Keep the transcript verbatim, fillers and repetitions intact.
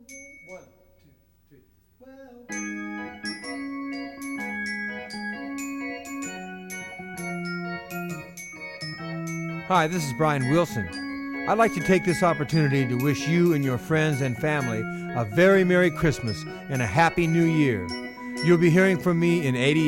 One, two, three. Well. Hi, this is Brian Wilson. I'd like to take this opportunity to wish you and your friends and family a very Merry Christmas and a Happy New Year. You'll be hearing from me in eighty